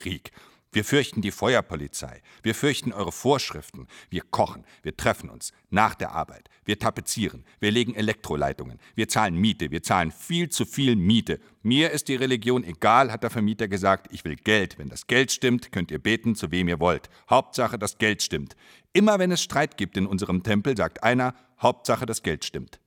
Krieg. Wir fürchten die Feuerpolizei. Wir fürchten eure Vorschriften. Wir kochen. Wir treffen uns. Nach der Arbeit. Wir tapezieren. Wir legen Elektroleitungen. Wir zahlen Miete. Wir zahlen viel zu viel Miete. Mir ist die Religion egal, hat der Vermieter gesagt. Ich will Geld. Wenn das Geld stimmt, könnt ihr beten, zu wem ihr wollt. Hauptsache, das Geld stimmt. Immer wenn es Streit gibt in unserem Tempel, sagt einer, Hauptsache, das Geld stimmt.